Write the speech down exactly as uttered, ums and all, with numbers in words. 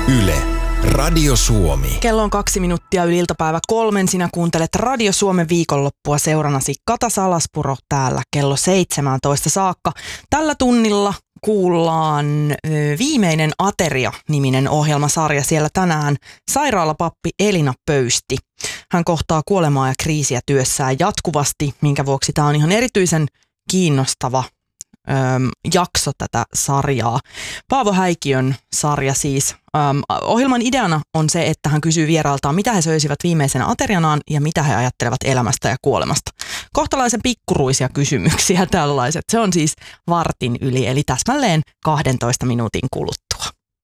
Yle, Radio Suomi. Kello on kaksi minuuttia yli iltapäivä kolmen. Sinä kuuntelet Radio Suomen viikonloppua seurannasi Kata Salaspuro täällä kello seitsemäntoista saakka. Tällä tunnilla kuullaan Viimeinen ateria-niminen ohjelmasarja. Siellä tänään sairaalapappi Elina Pöysti. Hän kohtaa kuolemaa ja kriisiä työssään jatkuvasti, minkä vuoksi tämä on ihan erityisen kiinnostava Öm, jakso tätä sarjaa. Paavo Häikiön sarja siis. Öm, ohjelman ideana on se, että hän kysyy vierailtaan, mitä he söisivät viimeisenä aterianaan ja mitä he ajattelevat elämästä ja kuolemasta. Kohtalaisen pikkuruisia kysymyksiä tällaiset. Se on siis vartin yli, eli täsmälleen kahdentoista minuutin kuluttua.